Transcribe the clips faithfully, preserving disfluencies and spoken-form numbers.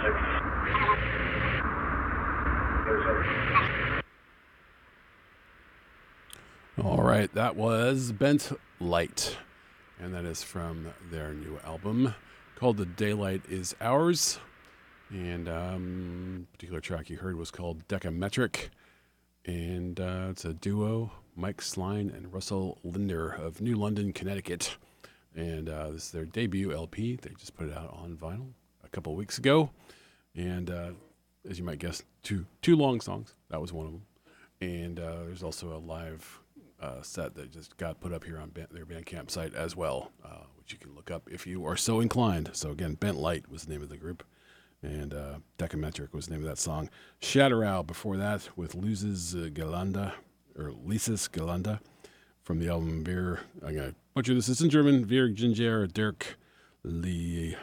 All right, that was Bent Light, and that is from their new album called The Daylight Is Ours. And um, particular track you heard was called Decametric, and uh, it's a duo, Mike Sline and Russell Linder of New London, Connecticut. And uh, this is their debut L P. They just put it out on vinyl a couple of weeks ago. And uh, as you might guess, two two long songs. That was one of them. And uh, there's also a live uh, set that just got put up here on Band- their Bandcamp site as well, uh, which you can look up if you are so inclined. So again, Bent Light was the name of the group. And uh, Decametric was the name of that song. Shatterow before that with Luzes uh, Galanda, or Lises Galanda, from the album Wir, I'm going to butcher this, it's in German, Wir Ginger Dirk Lee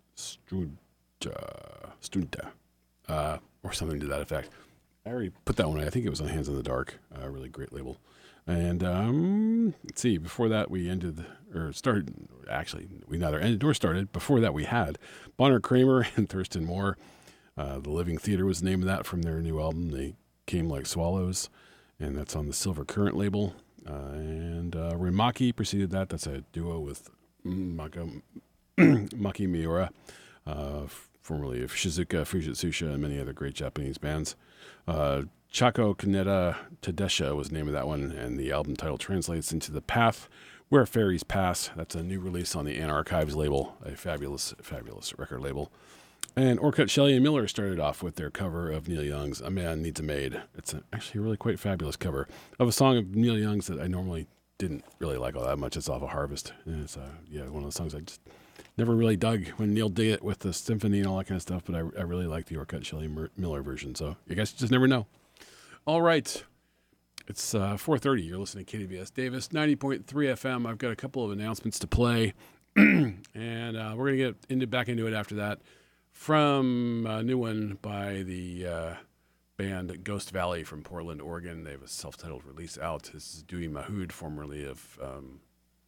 Strunta, Strunta, uh, or something to that effect. I already put that one away. I think it was on Hands in the Dark, a really great label. And um, let's see, before that we ended, or started, actually, we neither ended nor started. Before that we had Bonner Kramer and Thurston Moore. Uh, the Living Theater was the name of that from their new album, They Came Like Swallows, and that's on the Silver Current label. Uh, and uh, Rimaki preceded that. That's a duo with Maka, Maki Miura, uh, formerly of Shizuka, Fujitsusha, and many other great Japanese bands. Uh, Chako Kaneda Tadesha was the name of that one, and the album title translates into The Path Where Fairies Pass. That's a new release on the Anarchives label, a fabulous, fabulous record label. And Orcutt, Shelley, and Miller started off with their cover of Neil Young's A Man Needs a Maid. It's a, actually a really quite fabulous cover of a song of Neil Young's that I normally didn't really like all that much. It's off of Harvest. And it's uh, yeah, one of those songs I just never really dug when Neil did it with the symphony and all that kind of stuff, but I, I really like the Orcutt, Shelley, Miller version. So you guys just never know. All right. It's uh, four thirty. You're listening to K D V S Davis, ninety point three F M. I've got a couple of announcements to play, and uh, we're going to get into back into it after that. From a new one by the uh, band Ghost Valley from Portland, Oregon. They have a self-titled release out. This is Dewey Mahood, formerly of um,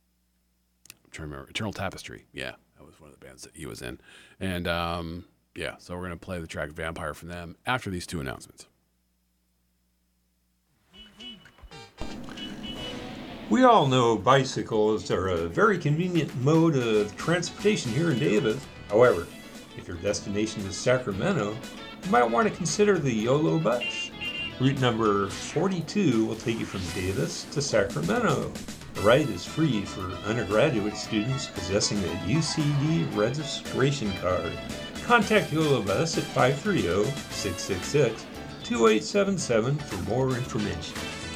I'm trying to remember, Eternal Tapestry. Yeah, that was one of the bands that he was in. And um, yeah, so we're going to play the track Vampire from them after these two announcements. We all know bicycles are a very convenient mode of transportation here in Davis. However, if your destination is Sacramento, you might want to consider the YOLO bus. Route number forty-two will take you from Davis to Sacramento. The ride is free for undergraduate students possessing a U C D registration card. Contact YOLO Bus at five three zero, six six six, two eight seven seven for more information.